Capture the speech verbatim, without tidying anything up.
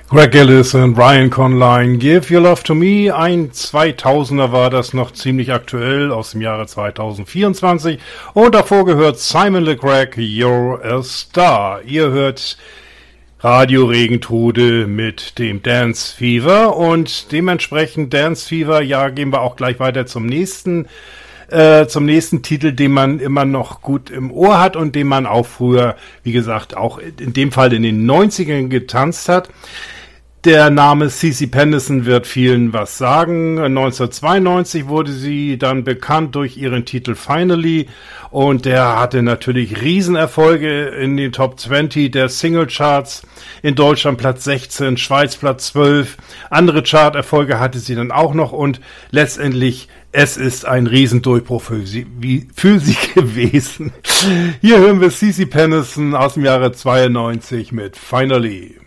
Greg Gillis und Ryan Conline, Give Your Love to Me, ein zweitausender war das, noch ziemlich aktuell, aus dem Jahre zweitausendvierundzwanzig. Und davor gehört Simon LeGreg, You're a Star. Ihr hört Radio Regentrude mit dem Dance Fever und dementsprechend Dance Fever, ja, gehen wir auch gleich weiter zum nächsten Äh, zum nächsten Titel, den man immer noch gut im Ohr hat und den man auch früher, wie gesagt, auch in dem Fall in den neunzigern getanzt hat. Der Name CeCe Peniston wird vielen was sagen. neunzehnhundertzweiundneunzig wurde sie dann bekannt durch ihren Titel Finally und der hatte natürlich Riesenerfolge in den Top zwanzig der Singlecharts. In Deutschland Platz sechzehn, Schweiz Platz zwölf. Andere Charterfolge hatte sie dann auch noch und letztendlich es ist ein Riesendurchbruch für sie, wie, für sie gewesen. Hier hören wir CeCe Peniston aus dem Jahre zweiundneunzig mit Finally.